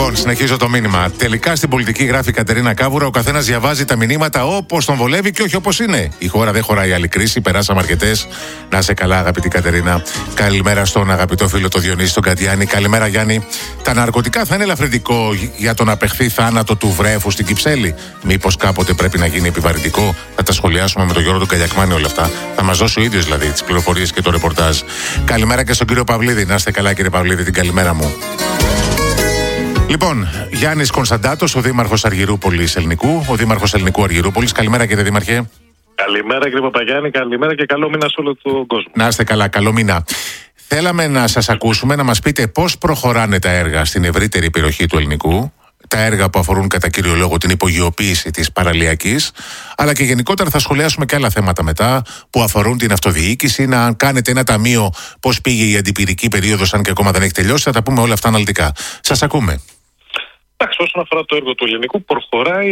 Λοιπόν, συνεχίζω το μήνυμα. Τελικά στην πολιτική, γράφει η Κατερίνα Κάβουρα, ο καθένας διαβάζει τα μηνύματα όπως τον βολεύει και όχι όπως είναι. Η χώρα δεν χωράει άλλη κρίση, περάσαμε αρκετές. Να σε καλά, αγαπητή Κατερίνα. Καλημέρα στον αγαπητό φίλο το Διονύση, τον Κατιάνη. Καλημέρα, Γιάννη. Τα ναρκωτικά θα είναι ελαφρυντικό για τον απεχθή θάνατο του βρέφου στην Κυψέλη? Μήπως κάποτε πρέπει να γίνει επιβαρυντικό? Θα τα σχολιάσουμε με τον Γιώργο τον Καλιακμάνη όλα αυτά. Θα μας δώσει ο ίδιος δηλαδή τις πληροφορίες και το ρεπορτάζ. Καλημέρα και στον κύριο Παυλίδη. Να είστε καλά, κύριε Παυλίδη, την καλημέρα μου. Λοιπόν, Γιάννης Κωνσταντάτος, ο Δήμαρχος Αργυρούπολης Ελληνικού, ο Δήμαρχος Ελληνικού Αργυρούπολης. Καλημέρα, κύριε Δήμαρχε. Καλημέρα, κύριε Παπαγιάννη, καλημέρα και καλό μήνα σε όλο τον κόσμο. Να είστε καλά, καλό μήνα. Θέλαμε να σας ακούσουμε, να μας πείτε πώς προχωράνε τα έργα στην ευρύτερη περιοχή του Ελληνικού. Τα έργα που αφορούν κατά κύριο λόγο την υπογειοποίηση της παραλιακής, αλλά και γενικότερα θα σχολιάσουμε και άλλα θέματα μετά που αφορούν την αυτοδιοίκηση. Να κάνετε ένα ταμείο, πώς πήγε η αντιπυρική περίοδος, αν και ακόμα δεν έχει τελειώσει. Θα τα πούμε όλα αυτά αναλυτικά. Σας ακούμε. Εντάξει, όσον αφορά το έργο του Ελληνικού, προχωράει.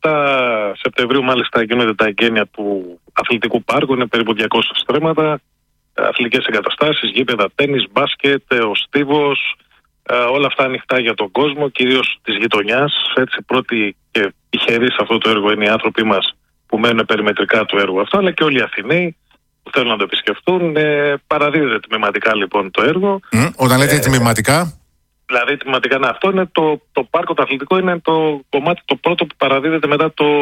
17 Σεπτεμβρίου, μάλιστα, γίνονται τα εγγένεια του αθλητικού πάρκου. Είναι περίπου 200 στρέμματα, αθλητικές εγκαταστάσεις, γήπεδα τένις, μπάσκετ, ο στίβος. Όλα αυτά ανοιχτά για τον κόσμο, κυρίως της γειτονιάς. Έτσι, πρώτοι και τυχεροί σε αυτό το έργο είναι οι άνθρωποι μας που μένουν περιμετρικά του έργου αυτό, αλλά και όλοι οι Αθηναίοι που θέλουν να το επισκεφτούν. Παραδίδεται τμηματικά λοιπόν το έργο. Όταν λέτε τμηματικά. Δηλαδή, τμηματικά, αυτό είναι το πάρκο, το αθλητικό είναι το κομμάτι το πρώτο που παραδίδεται μετά το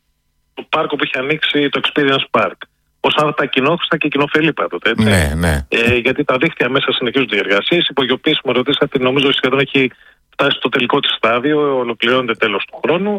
πάρκο που έχει ανοίξει το Experience Park. Ως τα κοινόχρηστα και κοινοφελή πάντοτε. Έτσι. Ναι. Γιατί τα δίκτυα μέσα συνεχίζονται οι εργασίες. Η υπογειοποίηση, μου ρωτήσατε, νομίζω σχεδόν έχει φτάσει στο τελικό της στάδιο, ολοκληρώνεται τέλος του χρόνου.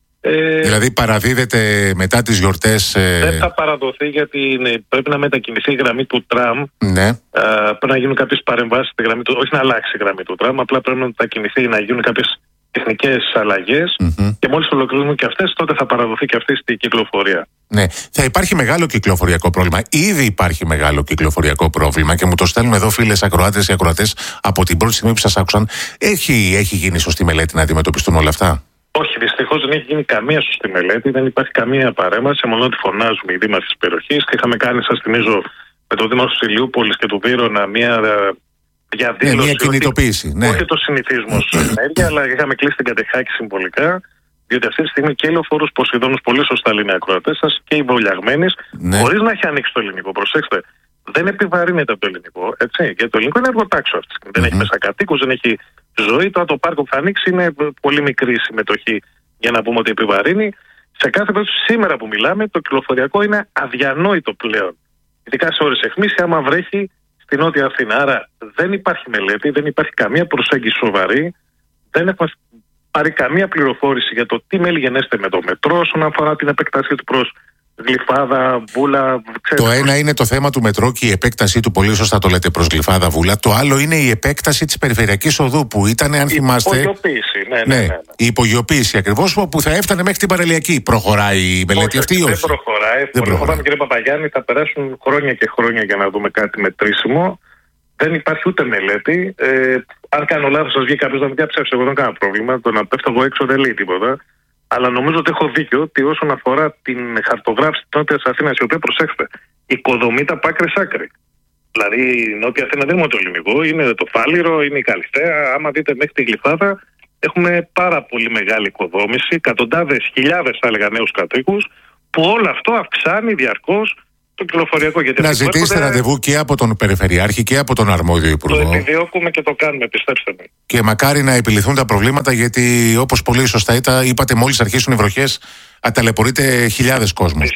Δηλαδή παραδίδεται μετά τις γιορτές. Δεν θα παραδοθεί γιατί πρέπει να μετακινηθεί η γραμμή του τραμ. Ναι. Πρέπει να γίνουν κάποιες παρεμβάσεις στη γραμμή του, όχι να αλλάξει η γραμμή του τραμ, απλά πρέπει να μετακινηθεί, να γίνουν κάποιες τεχνικές αλλαγές. Και μόλις ολοκληρώνουν και αυτές, τότε θα παραδοθεί και αυτή στη κυκλοφορία. Ναι. Θα υπάρχει μεγάλο κυκλοφοριακό πρόβλημα. Ήδη υπάρχει μεγάλο κυκλοφοριακό πρόβλημα και μου το στέλνουν εδώ φίλες ακροάτες και ακροατές από την πρώτη στιγμή που σας άκουσαν. Έχει γίνει σωστή μελέτη να αντιμετωπιστούν όλα αυτά? Όχι, δυστυχώς δεν έχει γίνει καμία σωστή μελέτη, δεν υπάρχει καμία παρέμβαση, μόνο ότι φωνάζουμε οι δήμαρχοι της περιοχής και είχαμε κάνει, σας θυμίζω, με τον Δήμαρχο της Ηλιούπολης και του Βύρωνα μια διαδήλωση. Μια κινητοποίηση. Όχι το συνηθίζουμε ως ενέργεια, αλλά είχαμε κλείσει την Κατεχάκη συμβολικά, διότι αυτή τη στιγμή και οι λεωφόρους Ποσειδώνους, πολύ σωστά λένε οι ακροατές σας, και οι Βολιαγμένης, χωρίς να έχει ανοίξει το ελληνικό. Προσέξτε, δεν επιβαρύνεται από το ελληνικό, έτσι. Γιατί το ελληνικό είναι εργοτάξιο αυτή τη στιγμή. Δεν έχει μέσα κατοίκους, δεν έχει ζωή. Τώρα το πάρκο που θα ανοίξει είναι πολύ μικρή συμμετοχή για να πούμε ότι επιβαρύνει. Σε κάθε περίπτωση, σήμερα που μιλάμε, το κυκλοφοριακό είναι αδιανόητο πλέον. Ειδικά σε ώρες αιχμής, άμα βρέχει στην Νότια Αθήνα. Άρα δεν υπάρχει μελέτη, δεν υπάρχει καμία προσέγγιση σοβαρή. Δεν έχουμε πάρει καμία πληροφόρηση για το τι μέλη γενέστε με το μετρό όσον αφορά την επέκτασή του προς Γλυφάδα, Βούλα. Το ένα είναι το θέμα του μετρό και η επέκτασή του, πολύ σωστά το λέτε, προς Γλυφάδα, Βούλα. Το άλλο είναι η επέκταση της περιφερειακής οδού που ήταν, αν θυμάστε. Η υπογειοποίηση, ναι. Η υπογειοποίηση ακριβώς που θα έφτανε μέχρι την παραλιακή. Προχωράει η μελέτη αυτή ή όχι? Δεν προχωράει. Κύριε Παπαγιάννη, θα περάσουν χρόνια και χρόνια για να δούμε κάτι μετρήσιμο. Δεν υπάρχει ούτε μελέτη. Αν κάνω λάθος, σας βγει κάποιος να μην διαψεύσει. Εγώ δεν κάνω πρόβλημα. Το να πέφτω εγώ έξω δεν λέει τίποτα. Αλλά νομίζω ότι έχω δίκιο ότι όσον αφορά την χαρτογράφηση της Νότιας Αθήνας, η οποία, προσέξτε, οικοδομείται από άκρη σ' άκρη. Δηλαδή η Νότια Αθήνα δεν είναι το ελληνικό, είναι το Φάληρο, είναι η Καλυθέα. Άμα δείτε μέχρι τη Γλυφάδα, έχουμε πάρα πολύ μεγάλη οικοδόμηση, εκατοντάδες, χιλιάδες θα έλεγα νέους κατοίκους, που όλο αυτό αυξάνει διαρκώς το κυκλοφοριακό. Γιατί να ζητήσετε ραντεβού και από τον Περιφερειάρχη και από τον αρμόδιο Υπουργό. Το επιδιώκουμε και το κάνουμε, πιστέψτε με. Και μακάρι να επιληθούν τα προβλήματα, γιατί όπως πολύ σωστά είπατε, μόλις αρχίσουν οι βροχές, αταλαιπωρείται χιλιάδες κόσμος.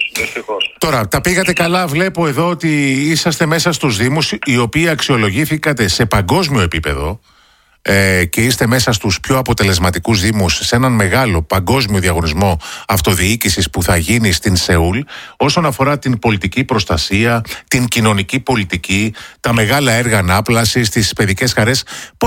Τώρα, τα πήγατε καλά. Βλέπω εδώ ότι είσαστε μέσα στους Δήμους, οι οποίοι αξιολογήθηκατε σε παγκόσμιο επίπεδο. Και είστε μέσα στους πιο αποτελεσματικούς δήμους σε έναν μεγάλο παγκόσμιο διαγωνισμό αυτοδιοίκησης που θα γίνει στην Σεούλ όσον αφορά την πολιτική προστασία, την κοινωνική πολιτική, τα μεγάλα έργα ανάπλασης, τις παιδικές χαρές.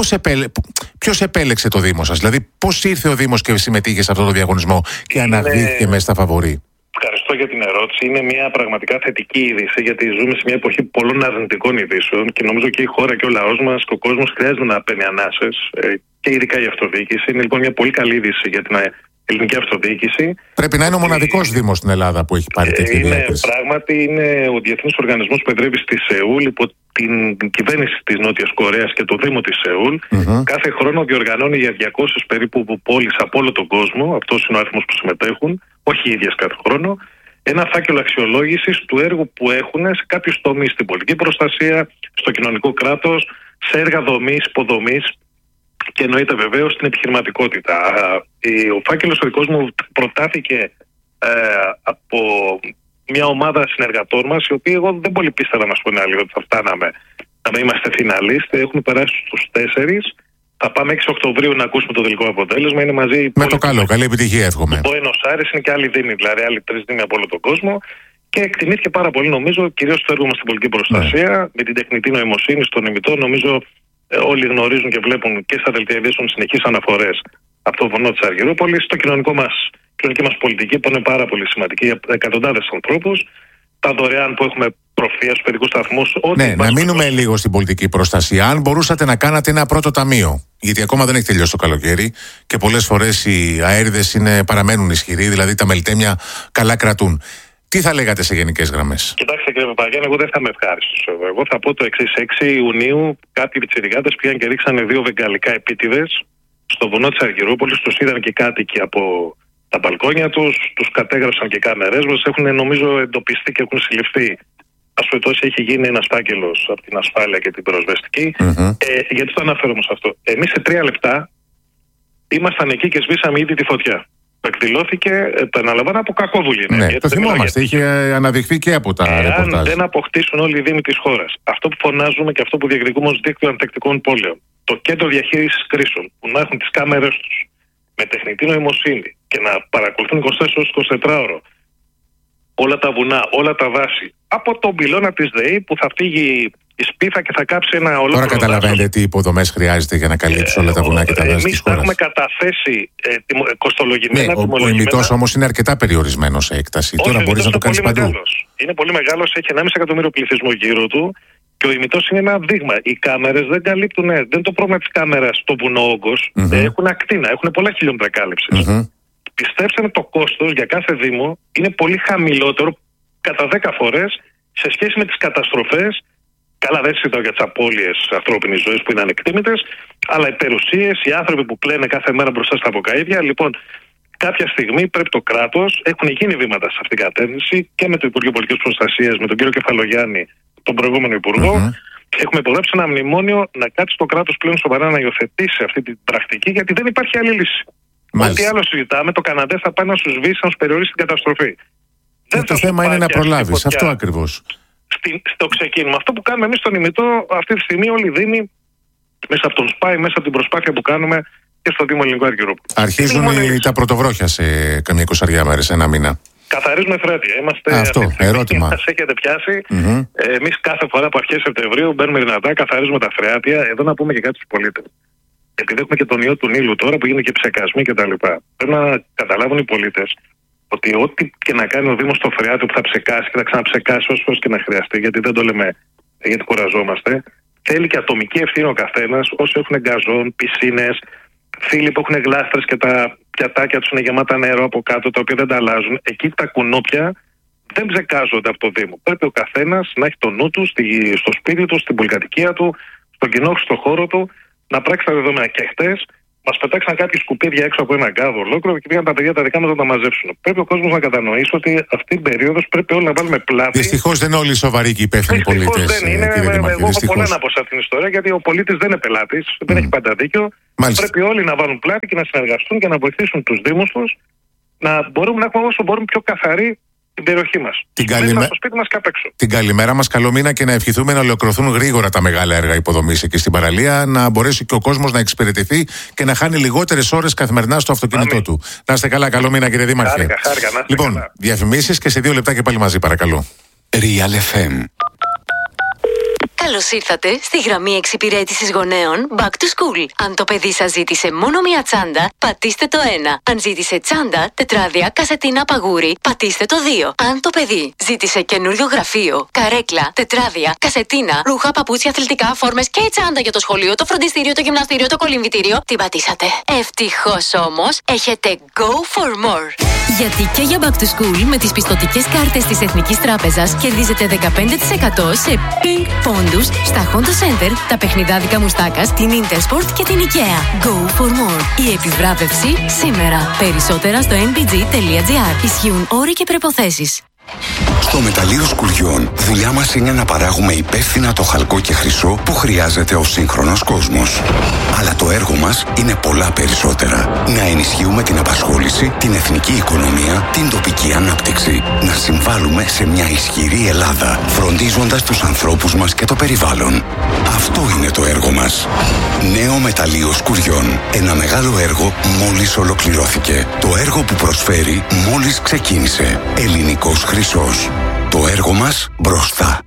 Ποιος επέλεξε το Δήμο σας? Δηλαδή πώς ήρθε ο Δήμος και συμμετείχε σε αυτό το διαγωνισμό και αναδύθηκε μέσα στα φαβορί? Ευχαριστώ για την ερώτηση. Είναι μια πραγματικά θετική είδηση, γιατί ζούμε σε μια εποχή πολλών αρνητικών ειδήσεων και νομίζω και η χώρα και ο λαός μας και ο κόσμος χρειάζεται να παίρνει ανάσες, και ειδικά η αυτοδιοίκηση. Είναι λοιπόν μια πολύ καλή είδηση για την ελληνική αυτοδιοίκηση. Πρέπει να είναι ο μοναδικός Δήμος στην Ελλάδα που έχει πάρει τέτοια διάκριση. Πράγματι, είναι ο Διεθνής Οργανισμός που εδρεύει στη Σεούλ υπό την κυβέρνηση της Νότιας Κορέας και το Δήμο της Σεούλ κάθε χρόνο διοργανώνει για 200 περίπου πόλεις από όλο τον κόσμο, αυτός είναι ο αριθμός που συμμετέχουν, όχι οι ίδιες κάθε χρόνο, ένα φάκελο αξιολόγησης του έργου που έχουν σε κάποιους τομείς, στην πολιτική προστασία, στο κοινωνικό κράτος, σε έργα δομής, υποδομής και εννοείται βεβαίως στην επιχειρηματικότητα. Ο φάκελος ο δικός μου προτάθηκε από μια ομάδα συνεργατών μας, οι οποίοι εγώ δεν πολύ πίστευα, να σου πω την αλήθεια, ότι θα φτάναμε να είμαστε φιναλίστες. Έχουμε περάσει στους 4. Θα πάμε 6 Οκτωβρίου να ακούσουμε το τελικό αποτέλεσμα. Είναι μαζί. Με το καλό, καλή επιτυχία, εύχομαι. Το Buenos Aires είναι και άλλοι δήμοι, δηλαδή άλλοι 3 δήμοι από όλο τον κόσμο. Και εκτιμήθηκε πάρα πολύ, νομίζω, κυρίως το έργο μας στην πολιτική προστασία, με την τεχνητή νοημοσύνη, στον ημιτό. Νομίζω όλοι γνωρίζουν και βλέπουν και στα δελτία ειδήσεων συνεχείς αναφορές από το βουνό της Αργυρούπολης, στο κοινωνική μας πολιτική που είναι πάρα πολύ σημαντική για εκατοντάδες ανθρώπους, τα δωρεάν που έχουμε προφεία στους παιδικούς σταθμούς. Ναι, να μείνουμε λίγο στην πολιτική προστασία. Αν μπορούσατε να κάνατε ένα πρώτο ταμείο, γιατί ακόμα δεν έχει τελειώσει το καλοκαίρι και πολλές φορές οι αέριδες παραμένουν ισχυροί, δηλαδή τα μελτέμια καλά κρατούν. Τι θα λέγατε σε γενικές γραμμές? Κοιτάξτε κύριε Παπαγιάννη, εγώ δεν θα είμαι ευχάριστος. Εγώ θα πω το εξής. 6 Ιουνίου κάποιοι πιτσιρικάδες πήγαν και ρίξανε 2 βεγγαλικά επίτηδες στο βουνό της Αργυρούπολης. Τους είδαν και κάτοικοι από τα μπαλκόνια τους κατέγραψαν και κάμερές μας. Έχουν νομίζω εντοπιστεί και έχουν συλληφθεί. Ας πούμε, έχει γίνει ένας φάκελος από την ασφάλεια και την πυροσβεστική. Γιατί το αναφέρω όμως αυτό? Εμείς σε 3 λεπτά ήμασταν εκεί και σβήσαμε ήδη τη φωτιά. Εκδηλώθηκε, το αναλαμβάνω, από κακόβουλη. Ναι, το θυμόμαστε. Είχε αναδειχθεί και από τα ρεπορτάζ. Αν δεν αποκτήσουν όλοι οι δήμοι της χώρας αυτό που φωνάζουμε και αυτό που διεκδικούμε ως δίκτυο αντακτικών πόλεων, το κέντρο διαχείρισης κρίσεων, που να έχουν τις κάμερες τους με τεχνητή νοημοσύνη και να παρακολουθούν 24 ώρο όλα τα βουνά, όλα τα δάση, από τον πυλώνα της ΔΕΗ που θα φύγει η σπίθα και θα κάψει ένα ολόκληρο. Τώρα καταλαβαίνετε τι υποδομές χρειάζεται για να καλύψει όλα τα βουνά και τα δάση της χώρας. Εμείς έχουμε καταθέσει κοστολογημένα. Ο ημιτός όμως είναι αρκετά περιορισμένος σε έκταση. Τώρα μπορείς να το κάνεις παντού. Είναι πολύ μεγάλος, έχει 1,5 εκατομμύριο πληθυσμό γύρω του και ο ημιτός είναι ένα δείγμα. Οι κάμερες δεν καλύπτουν, δεν είναι το πρόβλημα της κάμερας στο βουνό όγκος. Έχουν ακτίνα, έχουν πολλά χιλιόμετρα κάλυψης. Πιστέψτε με, το κόστος για κάθε δήμο είναι πολύ χαμηλότερο κατά 10 φορές σε σχέση με τις καταστροφές. Καλά, δεν συζητάω για τις απώλειες ανθρώπινης ζωής που είναι ανεκτήμητες, αλλά οι περιουσίες, οι άνθρωποι που κλαίνε κάθε μέρα μπροστά στα βοκαΐδια. Λοιπόν, κάποια στιγμή πρέπει το κράτος, έχουν γίνει βήματα σε αυτήν την κατεύθυνση και με το Υπουργείο Πολιτικής Προστασίας, με τον κύριο Κεφαλογιάννη, τον προηγούμενο υπουργό. Έχουμε υπογράψει ένα μνημόνιο να κάτσει το κράτος πλέον σοβαρά να υιοθετήσει αυτή την πρακτική, γιατί δεν υπάρχει άλλη λύση. Ό,τι άλλο συζητάμε, το Καναδέ θα πάει να σου σβήσει, να σου περιορίσει την καταστροφή. Το θέμα είναι να προλάβεις, αυτό ακριβώς. Στο ξεκίνημα. Αυτό που κάνουμε εμείς στον ημιτό, αυτή τη στιγμή όλοι οι δήμοι, μέσα από τον ΣΠΑΙ, μέσα από την προσπάθεια που κάνουμε και στο Δήμο Ελληνικό Αργυρούπολη. Αρχίζουν τα πρωτοβρόχια σε καμία 20 μέρες, ένα μήνα. Καθαρίζουμε φρέατια. Αυτό, ερώτημα. Μας έχετε πιάσει. Εμείς κάθε φορά από αρχές Σεπτεμβρίου μπαίνουμε δυνατά, καθαρίζουμε τα φρέατια. Εδώ να πούμε και κάτι στους πολίτες. Επειδή έχουμε και τον ιό του Νείλου τώρα που γίνεται και ψεκασμοί κτλ. Πρέπει να καταλάβουν οι πολίτες ότι ό,τι και να κάνει ο Δήμος στο φρεάτιο που θα ψεκάσει και θα ξαναψεκάσει όσο φορές και να χρειαστεί, γιατί δεν το λέμε γιατί κουραζόμαστε, θέλει και ατομική ευθύνη ο καθένας. Όσοι έχουν γκαζόν, πισίνες, φίλοι που έχουν γλάστρες και τα πιατάκια τους είναι γεμάτα νερό από κάτω, τα οποία δεν τα αλλάζουν, εκεί τα κουνούπια δεν ψεκάζονται από το Δήμο. Πρέπει ο καθένας να έχει το νου του στο σπίτι του, στην πολυκατοικία του, στον κοινόχρηστο χώρο του, να πράξει τα δεδομένα. Και χτες μας πετάξαν κάποιοι σκουπίδια έξω από ένα γκάδο ολόκληρο και πήγαν τα παιδιά τα δικά μας να τα μαζέψουν. Πρέπει ο κόσμος να κατανοήσει ότι αυτή την περίοδο πρέπει όλοι να βάλουμε πλάτη. Δυστυχώς δεν είναι όλοι σοβαροί και υπεύθυνοι πολίτες. Δεν είναι. Εγώ έχω πολλά να πω σε αυτήν την ιστορία, γιατί ο πολίτης δεν είναι πελάτης, δεν έχει πάντα δίκιο. Πρέπει όλοι να βάλουν πλάτη και να συνεργαστούν και να βοηθήσουν τους δήμους τους να μπορούμε να έχουμε όσο μπορούμε πιο καθαρή την περιοχή μας. Στο σπίτι μας και απ' έξω. Την καλημέρα μας, καλό μήνα και να ευχηθούμε να ολοκληρωθούν γρήγορα τα μεγάλα έργα υποδομής εκεί στην παραλία, να μπορέσει και ο κόσμος να εξυπηρετηθεί και να χάνει λιγότερες ώρες καθημερινά στο αυτοκίνητό του. Να είστε καλά, καλό μήνα κύριε Δήμαρχε. Λοιπόν, διαφημίσεις και σε 2 λεπτά και πάλι μαζί, παρακαλώ. Real FM. Καλώς ήρθατε στη γραμμή εξυπηρέτησης γονέων Back to School. Αν το παιδί σας ζήτησε μόνο μία τσάντα, πατήστε το 1. Αν ζήτησε τσάντα, τετράδια, κασετίνα, παγούρι, πατήστε το 2. Αν το παιδί ζήτησε καινούριο γραφείο, καρέκλα, τετράδια, κασετίνα, ρούχα, παπούτσια, αθλητικά, φόρμες και τσάντα για το σχολείο, το φροντιστήριο, το γυμναστήριο, το κολυμβητήριο, την πατήσατε. Ευτυχώς όμως, έχετε Go for More. Γιατί και για Back to School με τις πιστωτικές κάρτες της Εθνικής Τράπεζας κερδίζετε 15% σε ping pong τους στα Honda Center, τα παιχνιδάδικα Μουστάκας, την Intersport και την IKEA. Go for more. Η επιβράβευση σήμερα. Περισσότερα στο nbg.gr. Ισχύουν όροι και προϋποθέσεις. Στο Μεταλλείο Σκουριών, δουλειά μας είναι να παράγουμε υπεύθυνα το χαλκό και χρυσό που χρειάζεται ο σύγχρονος κόσμος. Αλλά το έργο μας είναι πολλά περισσότερα. Να ενισχύουμε την απασχόληση, την εθνική οικονομία, την τοπική ανάπτυξη. Να συμβάλλουμε σε μια ισχυρή Ελλάδα, φροντίζοντας τους ανθρώπους μας και το περιβάλλον. Αυτό είναι το έργο μας. Νέο Μεταλλείο Σκουριών. Ένα μεγάλο έργο μόλις ολοκληρώθηκε. Το έργο που προσφέρει μόλις ξεκίνησε. Ελληνικός χρυσός. Το έργο μας μπροστά.